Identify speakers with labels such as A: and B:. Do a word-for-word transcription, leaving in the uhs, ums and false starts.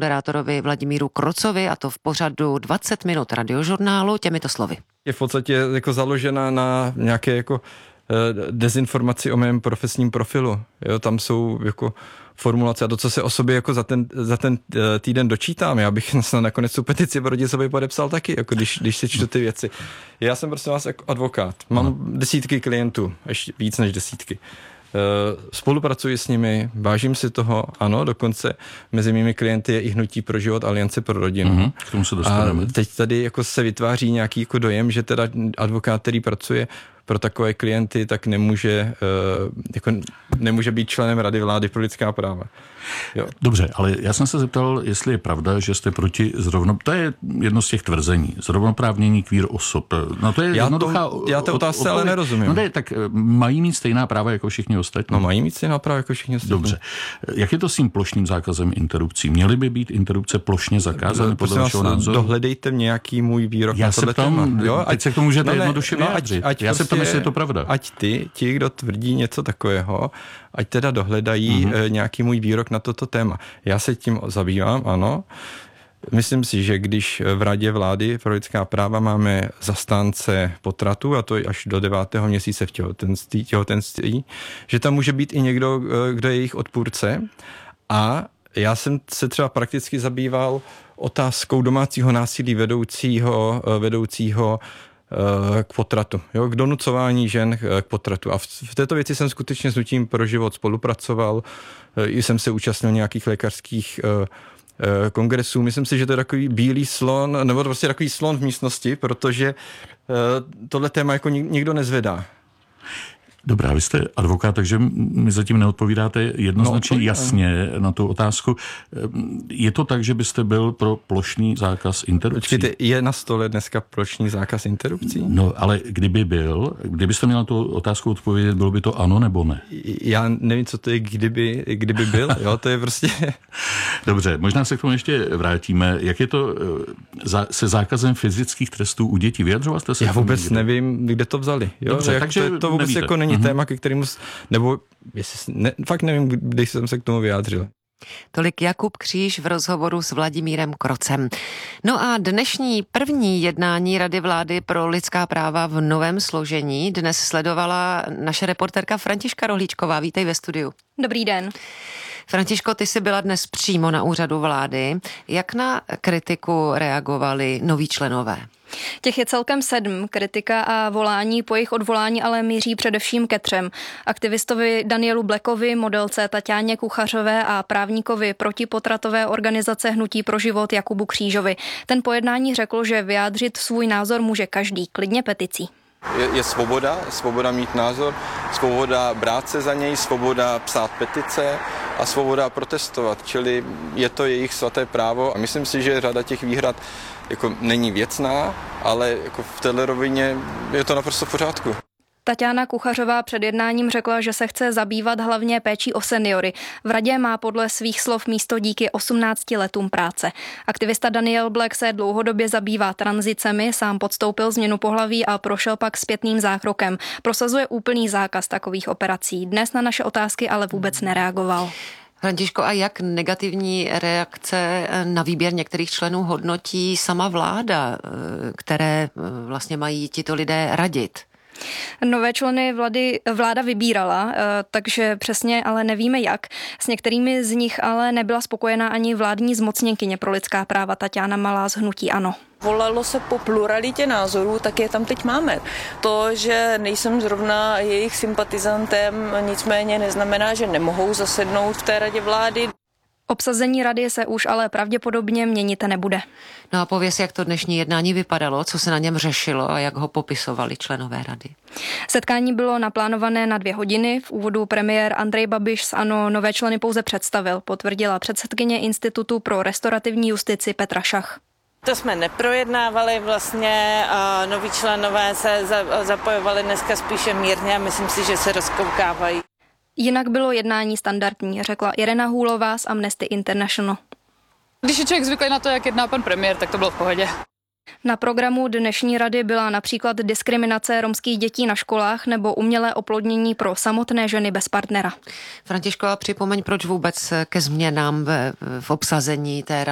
A: moderátorovi Vladimíru Krocovi, a to v pořadu dvacet minut radiožurnálu těmito slovy.
B: Je v podstatě jako založena na nějaké jako dezinformaci o mém profesním profilu. Jo, tam jsou jako formulace a to, co se o sobě jako za ten, za ten týden dočítám. Já bych snad nakonec tu petici v Rodicovi podepsal taky, jako když, když si čtu ty věci. Já jsem prostě vás jako advokát. Mám desítky klientů, ještě víc než desítky. Spolupracuji s nimi, vážím si toho, ano, dokonce mezi mými klienty je i Hnutí pro život, Aliance pro rodinu.
C: Mm-hmm, k tomu se dostaneme.
B: A teď tady jako se vytváří nějaký jako dojem, že teda advokát, který pracuje pro takové klienty, tak nemůže, jako nemůže být členem Rady vlády pro lidská práva. Jo.
C: Dobře, ale já jsem se zeptal, jestli je pravda, že jste proti zrovno... To je jedno z těch tvrzení. Zrovnoprávnění queer osob. No to je
B: já
C: jednoduchá...
B: To, já to otázce ale nerozumím.
C: No ne, tak mají mít stejná práva jako všichni ostatní.
B: No mají mít stejná práva jako všichni ostatní.
C: Dobře. Jak je to s tím plošným zákazem interrupcí? Měly by být interrupce plošně zakázány podle vašeho názoru?
B: Dohledejte nějaký můj výrok
C: já
B: na
C: se ptám,
B: jo,
C: teď se k tomu můžete
B: no ne,
C: jednoduše
B: no,
C: vyjádřit.
B: Ať, ať
C: já
B: prostě,
C: se ptám, jestli je to pravda.
B: Ať ty, ti, kdo tvrdí něco takového, ať teda dohledají mm-hmm. nějaký můj výrok na toto téma. Já se tím zabývám, ano. Myslím si, že když v Radě vlády pro lidská práva máme zastánce potratu, a to až do devátého měsíce v těhotenství, těhotenství, že tam může být i někdo, kdo je jejich odpůrce. A já jsem se třeba prakticky zabýval otázkou domácího násilí vedoucího, vedoucího k potratu, jo, k donucování žen k potratu. A v, v této věci jsem skutečně s Hnutím pro život spolupracoval, i jsem se účastnil nějakých lékařských kongresů. Myslím si, že to je takový bílý slon, nebo prostě takový slon v místnosti, protože tohle téma jako nikdo nezvedá.
C: Dobrá, vy jste advokát, takže mi zatím neodpovídáte jednoznačně no, jasně na tu otázku. Je to tak, že byste byl pro plošný zákaz interrupcí?
B: Počkejte, je na stole dneska plošný zákaz interrupcí?
C: No, ale kdyby byl, kdybyste měl na tu otázku odpovědět, bylo by to ano nebo ne?
B: Já nevím, co to je, kdyby, kdyby byl, jo, to je prostě...
C: Dobře, možná se k tomu ještě vrátíme. Jak je to se zákazem fyzických trestů u dětí? Vyjadřoval jste se?
B: Já vůbec někde? nevím, kde to vzali. Jo?
C: Dobře, takže
B: to, to vůbec
C: nevíte.
B: Jako není mm-hmm. téma, ke kterému, nebo jestli, ne, fakt nevím, když jsem se k tomu vyjádřil.
A: Tolik Jakub Kříž v rozhovoru s Vladimírem Krocem. No a dnešní první jednání Rady vlády pro lidská práva v novém složení dnes sledovala naše reportérka Františka Rohlíčková. Vítej ve studiu.
D: Dobrý den.
A: Františko, ty jsi byla dnes přímo na úřadu vlády. Jak na kritiku reagovali noví členové?
D: Těch je celkem sedm. Kritika a volání po jejich odvolání ale míří především ke třem. Aktivistovi Danielu Blackovi, modelce Taťáně Kuchařové a právníkovi protipotratové organizace Hnutí pro život Jakubu Křížovi. Ten po jednání řekl, že vyjádřit svůj názor může každý, klidně peticí.
B: Je, je svoboda, svoboda mít názor, svoboda brát se za něj, svoboda psát petice a svoboda protestovat, čili je to jejich svaté právo a myslím si, že řada těch výhrad jako není věcná, ale jako v této rovině je to naprosto v pořádku.
D: Taťána Kuchařová před jednáním řekla, že se chce zabývat hlavně péčí o seniory. V radě má podle svých slov místo díky osmnácti letům práce. Aktivista Daniel Black se dlouhodobě zabývá tranzicemi, sám podstoupil změnu pohlaví a prošel pak zpětným zákrokem. Prosazuje úplný zákaz takových operací. Dnes na naše otázky ale vůbec nereagoval.
A: Františko, a jak negativní reakce na výběr některých členů hodnotí sama vláda, které vlastně mají tito lidé radit?
D: Nové členy vlády, vláda vybírala, takže přesně ale nevíme jak. S některými z nich ale nebyla spokojená ani vládní zmocněnkyně pro lidská práva Taťána Malá z Hnutí ANO.
E: Volalo se po pluralitě názorů, tak je tam teď máme. To, že nejsem zrovna jejich sympatizantem, nicméně neznamená, že nemohou zasednout v té radě vlády.
D: Obsazení rady se už ale pravděpodobně měnit nebude.
A: No a pověz, jak to dnešní jednání vypadalo, co se na něm řešilo a jak ho popisovali členové rady.
D: Setkání bylo naplánované na dvě hodiny. V úvodu premiér Andrej Babiš z ANO nové členy pouze představil, potvrdila předsedkyně Institutu pro restaurativní justici Petra Šach.
E: To jsme neprojednávali vlastně a noví členové se zapojovali dneska spíše mírně a myslím si, že se rozkoukávají.
D: Jinak bylo jednání standardní, řekla Irena Hůlová z Amnesty International.
F: Když je člověk zvyklý na to, jak jedná pan premiér, tak to bylo v pohodě.
D: Na programu dnešní rady byla například diskriminace romských dětí na školách nebo umělé oplodnění pro samotné ženy bez partnera.
A: Františko, a připomeň, proč vůbec ke změnám v, v obsazení té